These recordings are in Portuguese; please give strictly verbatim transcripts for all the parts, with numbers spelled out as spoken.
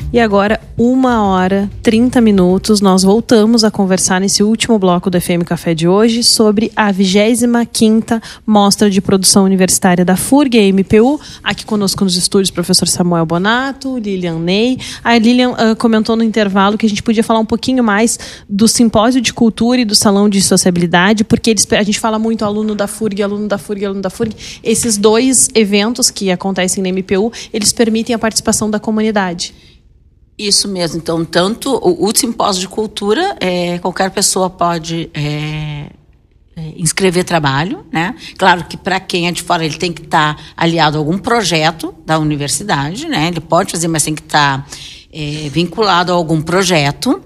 E agora, uma hora, trinta minutos, nós voltamos a conversar nesse último bloco do F M Café de hoje sobre a vigésima quinta Mostra de Produção Universitária da F U R G e M P U. Aqui conosco nos estúdios, professor Samuel Bonato, Lilian Ney. A Lilian uh, comentou no intervalo que a gente podia falar um pouquinho mais do Simpósio de Cultura e do Salão de Sociabilidade, porque eles, a gente fala muito aluno da F U R G, aluno da F U R G, aluno da F U R G. Esses dois eventos que acontecem na M P U, eles permitem a participação da comunidade. Isso mesmo. Então, tanto o, o Simpósio de Cultura, é, qualquer pessoa pode é, é, inscrever trabalho, né? Claro que para quem é de fora, ele tem que estar tá aliado a algum projeto da universidade, né? Ele pode fazer, mas tem que estar tá, é, vinculado a algum projeto.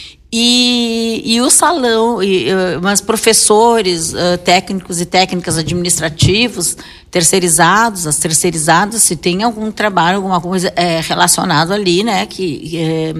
E, e o salão, e, mas professores, uh, técnicos e técnicas administrativos, terceirizados, as terceirizadas, se tem algum trabalho, alguma coisa é, relacionado ali, né, que é,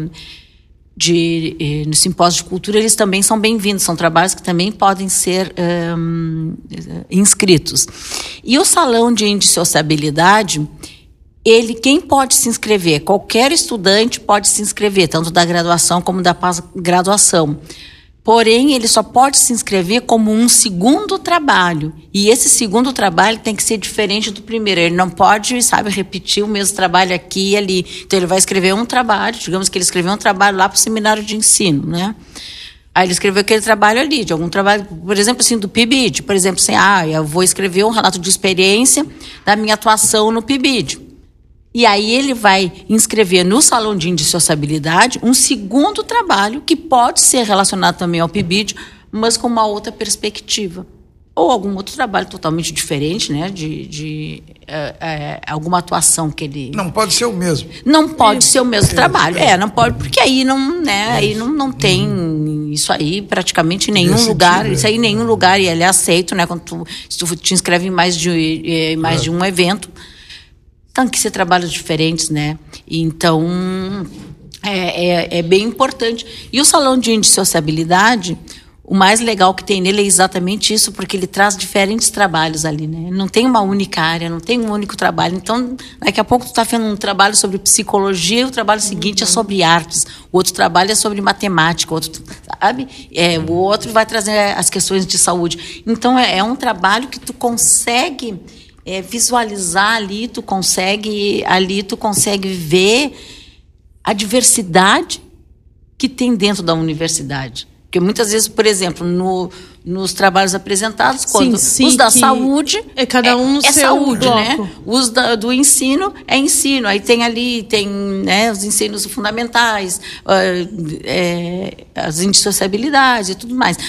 de, é, no Simpósio de Cultura, eles também são bem-vindos, são trabalhos que também podem ser um, inscritos. E o salão de indissociabilidade, ele, quem pode se inscrever? Qualquer estudante pode se inscrever, tanto da graduação como da pós-graduação. Porém, ele só pode se inscrever como um segundo trabalho. E esse segundo trabalho tem que ser diferente do primeiro. Ele não pode, sabe, repetir o mesmo trabalho aqui e ali. Então, ele vai escrever um trabalho, digamos que ele escreveu um trabalho lá para o seminário de ensino, né? Aí ele escreveu aquele trabalho ali, de algum trabalho, por exemplo, assim, do P I B I D. Por exemplo, assim, ah, eu vou escrever um relato de experiência da minha atuação no P I B I D. E aí ele vai inscrever no Salão de Indissociabilidade um segundo trabalho que pode ser relacionado também ao P I B I D, mas com uma outra perspectiva. Ou algum outro trabalho totalmente diferente, né? De, de é, é, alguma atuação que ele... Não pode ser o mesmo. Não pode isso, ser o mesmo isso, trabalho. É, não pode, porque aí não, né, aí não, não tem hum. isso aí praticamente em nenhum Esse lugar. Tipo, isso aí em nenhum lugar, e ele é aceito, né? Quando tu, se tu te inscreve em mais de, em mais é. de um evento. Tem que ser trabalhos diferentes, né? Então, é, é, é bem importante. E o Salão de Indissociabilidade, o mais legal que tem nele é exatamente isso, porque ele traz diferentes trabalhos ali, né? Não tem uma única área, não tem um único trabalho. Então, daqui a pouco tu está fazendo um trabalho sobre psicologia, o trabalho seguinte uhum. é sobre artes, o outro trabalho é sobre matemática, o outro, sabe? É, o outro vai trazer as questões de saúde. Então, é, é um trabalho que tu consegue... É, visualizar ali, tu consegue ali tu consegue ver a diversidade que tem dentro da universidade. Porque muitas vezes, por exemplo, no, nos trabalhos apresentados, quando sim, sim, os da saúde é cada um no é, é seu saúde, bloco. Né? Os da, do ensino é ensino. Aí tem ali, tem, né, os ensinos fundamentais, uh, é, as indissociabilidades e tudo mais.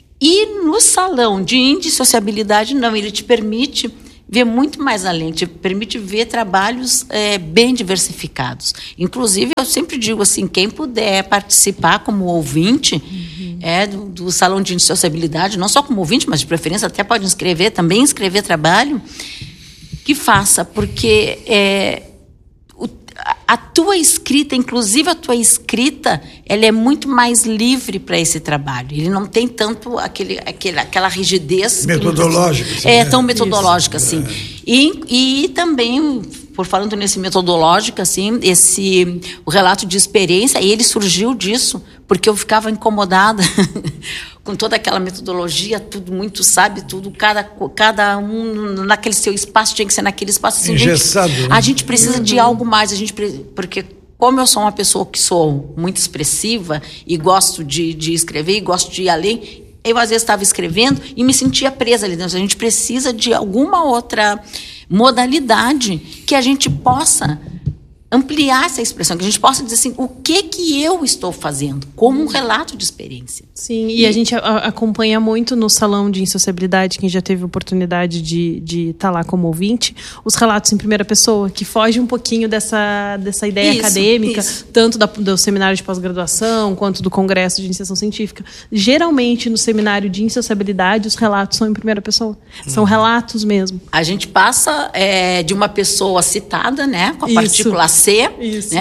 E no salão de indissociabilidade, não, ele te permite ver muito mais além, te permite ver trabalhos é, bem diversificados. Inclusive, eu sempre digo assim, quem puder participar como ouvinte uhum. é, do, do Salão de Indissociabilidade, não só como ouvinte, mas de preferência até pode inscrever, também inscrever trabalho, que faça, porque é, o, a tua escrita, inclusive a tua escrita, ela é muito mais livre para esse trabalho. Ele não tem tanto aquele, aquele, aquela rigidez... Metodológica. Que, é, tão metodológica, Isso. assim. É. E, e também, por falando nesse metodológico, assim, esse, o relato de experiência, ele surgiu disso, porque eu ficava incomodada com toda aquela metodologia, tudo muito, sabe, tudo, cada, cada um naquele seu espaço, tinha que ser naquele espaço. Assim, Engessado. Gente, a gente precisa uhum. de algo mais, a gente, porque como eu sou uma pessoa que sou muito expressiva e gosto de, de escrever e gosto de ir além, eu às vezes estava escrevendo e me sentia presa ali dentro. A gente precisa de alguma outra modalidade que a gente possa ampliar essa expressão, que a gente possa dizer assim, o que que eu estou fazendo, como um relato de experiência. Sim, e, e a gente a, acompanha muito no Salão de Indissociabilidade, quem já teve oportunidade de de estar lá como ouvinte, os relatos em primeira pessoa, que foge um pouquinho dessa, dessa ideia isso, acadêmica, isso. tanto da, do seminário de pós-graduação, quanto do congresso de iniciação científica. Geralmente, no seminário de indissociabilidade, os relatos são em primeira pessoa. Hum. São relatos mesmo. A gente passa é, de uma pessoa citada, né, com a isso. partícula C, Isso. né,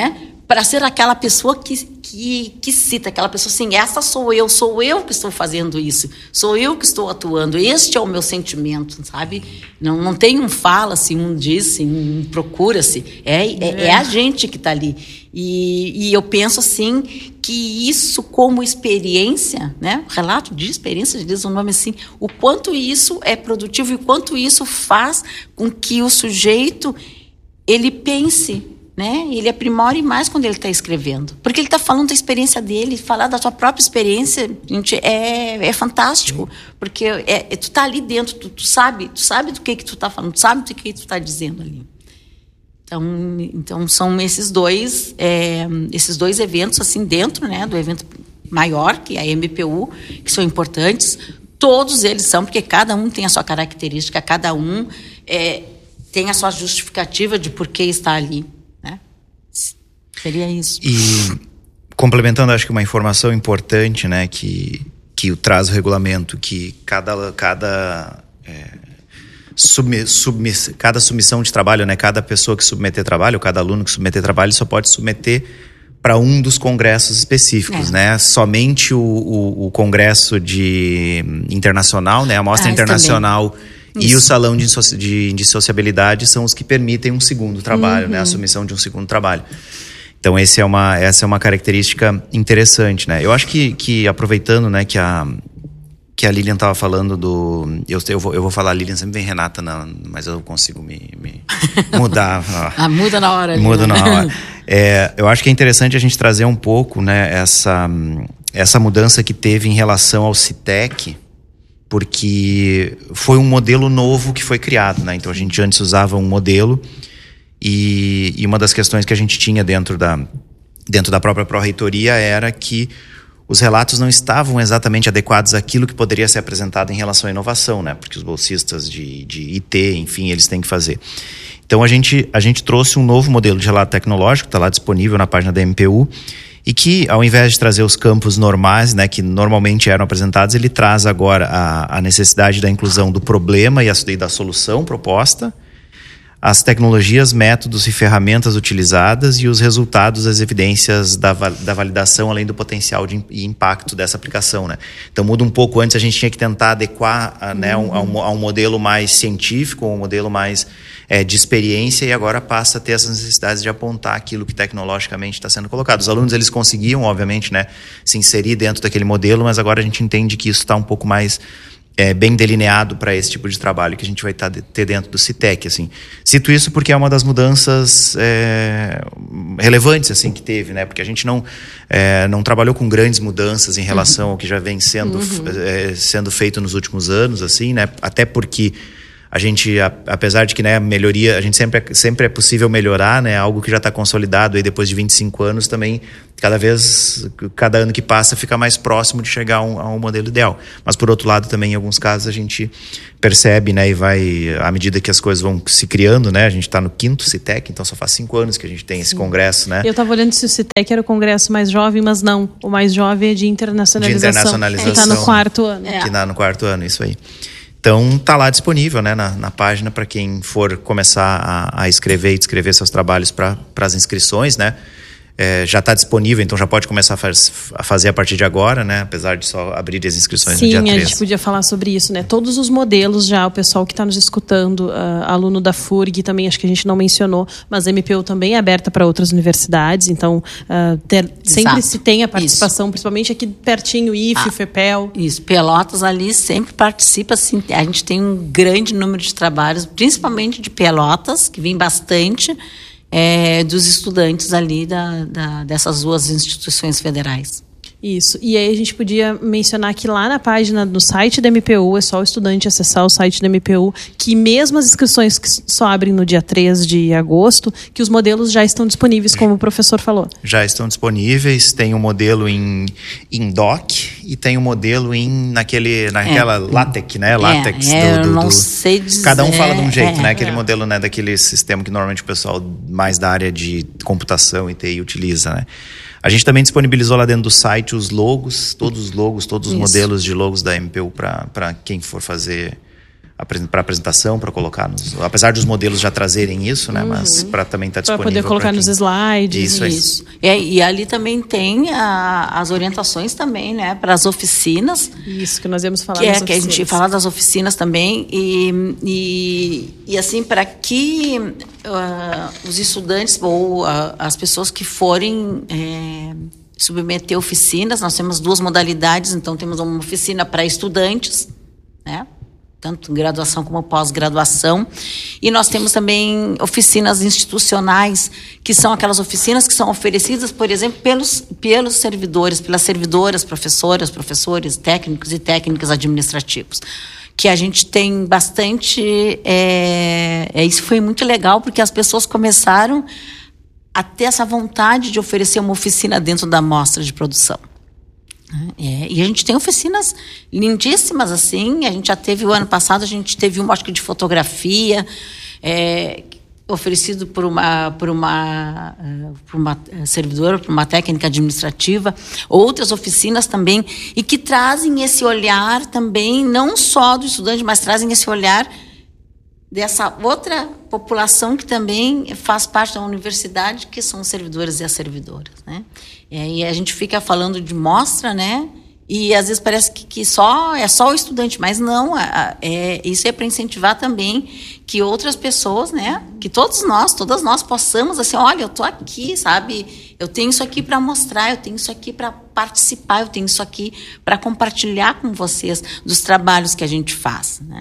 para ser aquela pessoa que, que, que cita, aquela pessoa assim, essa sou eu, sou eu que estou fazendo isso, sou eu que estou atuando, este é o meu sentimento, sabe? Não, não tem um fala-se, um diz-se, um procura-se, é, é, é a gente que está ali. E, e eu penso assim, que isso como experiência, né? Relato de experiência, diz o nome assim, o quanto isso é produtivo e o quanto isso faz com que o sujeito, ele pense, né? Ele aprimore mais quando ele está escrevendo. Porque ele está falando da experiência dele, falar da sua própria experiência, gente, é, é fantástico. Porque é, é, tu está ali dentro, tu, tu sabe, tu sabe do que que tu está falando, tu sabe do que que tu está dizendo ali. Então, então são esses dois, é, esses dois eventos assim dentro, né, do evento maior, que é a M P U, que são importantes. Todos eles são, porque cada um tem a sua característica, cada um é, tem a sua justificativa de por que está ali. Seria isso. E complementando, acho que uma informação importante, né, que, que traz o regulamento, que cada, cada, é, submi, submiss, cada submissão de trabalho, né, cada pessoa que submeter trabalho, cada aluno que submeter trabalho, só pode submeter para um dos congressos específicos, é. né? Somente o, o, o congresso de internacional, né, a mostra ah, internacional e o salão de, de, de sociabilidade são os que permitem um segundo trabalho, uhum. né, a submissão de um segundo trabalho. Então esse é uma, essa é uma característica interessante, né? Eu acho que, que aproveitando, né, que a, que a Lilian estava falando do... Eu, eu, vou, eu vou falar Lilian, sempre vem Renata, não, mas eu consigo me, me mudar. ah, muda na hora. Muda na hora. É, eu acho que é interessante a gente trazer um pouco, né, essa, essa mudança que teve em relação ao CITEC, porque foi um modelo novo que foi criado, né? Então a gente antes usava um modelo e, e uma das questões que a gente tinha dentro da, dentro da própria pró-reitoria era que os relatos não estavam exatamente adequados àquilo que poderia ser apresentado em relação à inovação, né? Porque os bolsistas de, de I T, enfim, eles têm que fazer. Então a gente, a gente trouxe um novo modelo de relato tecnológico, está lá disponível na página da M P U, e que, ao invés de trazer os campos normais, né, que normalmente eram apresentados, ele traz agora a, a necessidade da inclusão do problema e, a, e da solução proposta, as tecnologias, métodos e ferramentas utilizadas e os resultados, as evidências da, da validação, além do potencial de, e impacto dessa aplicação, né? Então muda um pouco. Antes a gente tinha que tentar adequar a, né, uhum. a, um, a um modelo mais científico, um modelo mais é, de experiência, e agora passa a ter essas necessidades de apontar aquilo que tecnologicamente está sendo colocado. Os alunos, eles conseguiam, obviamente, né, se inserir dentro daquele modelo, mas agora a gente entende que isso está um pouco mais É, bem delineado para esse tipo de trabalho que a gente vai tá, ter dentro do CITEC, assim. Cito isso porque é uma das mudanças é, relevantes, assim, que teve, né? Porque a gente não, é, não trabalhou com grandes mudanças em relação uhum. ao que já vem sendo, uhum. é, sendo feito nos últimos anos, assim, né? Até porque a gente, a, apesar de que, né, melhoria, a gente sempre, sempre é possível melhorar, né? Algo que já está consolidado aí depois de vinte e cinco anos também, cada vez, cada ano que passa, fica mais próximo de chegar a um, a um modelo ideal. Mas, por outro lado, também, em alguns casos, a gente percebe, né, e vai, à medida que as coisas vão se criando, né? A gente está no quinto CITEC, então só faz cinco anos que a gente tem esse congresso, né? Eu estava olhando se o CITEC era o congresso mais jovem, mas não. O mais jovem é de internacionalização. De internacionalização. Que está no quarto ano. É. Que está no quarto ano, isso aí. Então tá lá disponível, né, na, na página para quem for começar a, a escrever e descrever seus trabalhos para as inscrições, né? É, já está disponível, então já pode começar a, faz, a fazer a partir de agora, né? Apesar de só abrir as inscrições Sim, no dia três. Sim, a gente podia falar sobre isso, né? Todos os modelos já, o pessoal que está nos escutando, uh, aluno da F U R G também, acho que a gente não mencionou, mas a M P U também é aberta para outras universidades, então uh, ter, sempre se tem a participação, isso. Principalmente aqui pertinho, I F E, ah, FEPEL. Isso, Pelotas ali sempre participa, assim, a gente tem um grande número de trabalhos, principalmente de Pelotas, que vem bastante, É, dos estudantes ali da, da, dessas duas instituições federais. Isso, e aí a gente podia mencionar que lá na página do site da M P U, é só o estudante acessar o site da M P U, que mesmo as inscrições que só abrem no dia três de agosto, que os modelos já estão disponíveis, como o professor falou. Já estão disponíveis, tem um modelo em, em doc e tem um modelo em naquele, naquela é, LaTeX, né? LaTeX é, do, do, eu não do, sei dizer. Cada um fala de um jeito, é, né? Aquele é. modelo, né, daquele sistema que normalmente o pessoal mais da área de computação e T I utiliza, né? A gente também disponibilizou lá dentro do site os logos, todos os logos, todos os Isso. modelos de logos da M P U para quem for fazer para apresentação, para colocar nos, apesar dos modelos já trazerem isso, né? Uhum. Mas para também estar tá disponível. Para poder colocar nos slides. Isso. isso. É, e ali também tem a, as orientações também, né? Para as oficinas. Isso, que nós íamos falar que das é, que a gente falar das oficinas também. E, e, e assim, para que uh, os estudantes ou uh, as pessoas que forem é, submeter oficinas, nós temos duas modalidades, então temos uma oficina para estudantes, né? Tanto graduação como pós-graduação. E nós temos também oficinas institucionais, que são aquelas oficinas que são oferecidas, por exemplo, pelos, pelos servidores, pelas servidoras, professoras, professores, técnicos e técnicas administrativos. Que a gente tem bastante... É, é, isso foi muito legal, porque as pessoas começaram a ter essa vontade de oferecer uma oficina dentro da mostra de produção. É, e a gente tem oficinas lindíssimas assim. A gente já teve o ano passado, a gente teve uma, acho que de fotografia, é, oferecido por uma, por uma, por uma servidora, por uma técnica administrativa, outras oficinas também, e que trazem esse olhar também, não só do estudante, mas trazem esse olhar dessa outra população que também faz parte da universidade, que são os servidores e as servidoras, né? E aí a gente fica falando de mostra, né? E às vezes parece que, que só é só o estudante, mas não, a, é, isso é para incentivar também que outras pessoas, né? Que todos nós, todas nós possamos, assim, olha, eu tô aqui, sabe? Eu tenho isso aqui para mostrar, eu tenho isso aqui para participar, eu tenho isso aqui para compartilhar com vocês dos trabalhos que a gente faz, né?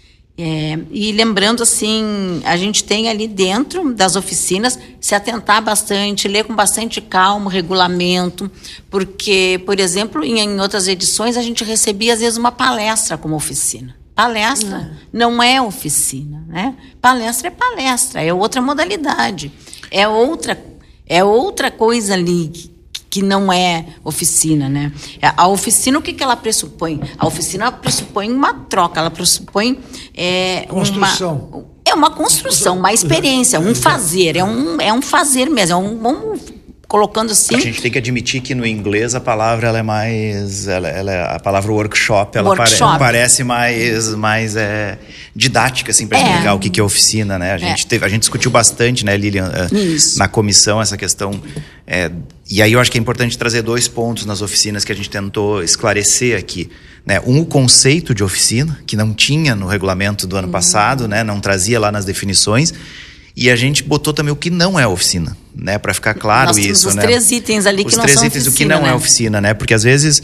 É, e lembrando, assim, a gente tem ali dentro das oficinas se atentar bastante, ler com bastante calma o regulamento, porque, por exemplo, em, em outras edições a gente recebia às vezes uma palestra como oficina. Palestra não, não é oficina, né? Palestra é palestra, é outra modalidade, é outra, é outra coisa ali que, que não é oficina, né? A oficina, o que, que ela pressupõe? A oficina pressupõe uma troca, ela pressupõe é, construção. Uma, é uma construção, uma experiência, um fazer, é um, é um fazer mesmo, é um, um colocando assim... A gente tem que admitir que no inglês a palavra ela é mais... Ela, ela é, a palavra workshop, ela workshop. Pare, parece mais, mais é, didática, assim, para explicar é. o que, que é oficina, né? A gente, é. teve, a gente discutiu bastante, né, Lilian, na comissão, essa questão... É, e aí eu acho que é importante trazer dois pontos nas oficinas que a gente tentou esclarecer aqui, né? Um, o conceito de oficina, que não tinha no regulamento do ano uhum. passado, né? Não trazia lá nas definições. E a gente botou também o que não é oficina, né? Para ficar claro Nós isso, os né? Os três itens ali os que não três são itens, oficina, o que não né? é oficina, né? Porque às vezes,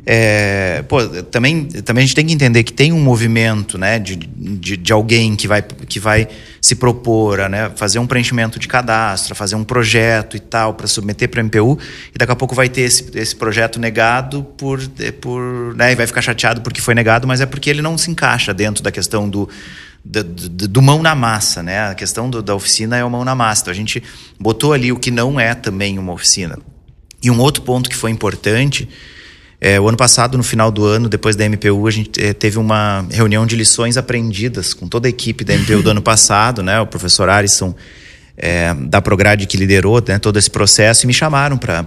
é, pô, também, também a gente tem que entender que tem um movimento, né? De, de, de alguém que vai, que vai se propor a, né? fazer um preenchimento de cadastro, fazer um projeto e tal, para submeter para a M P U, e daqui a pouco vai ter esse, esse projeto negado por, por, né? E vai ficar chateado porque foi negado, mas é porque ele não se encaixa dentro da questão do Do, do, do mão na massa, né? A questão do, da oficina é o mão na massa. Então a gente botou ali o que não é também uma oficina. E um outro ponto que foi importante, é, o ano passado, no final do ano, depois da M P U, a gente é, teve uma reunião de lições aprendidas com toda a equipe da M P U do ano passado, né? O professor Arisson é, da Prograde que liderou, né, todo esse processo, e me chamaram para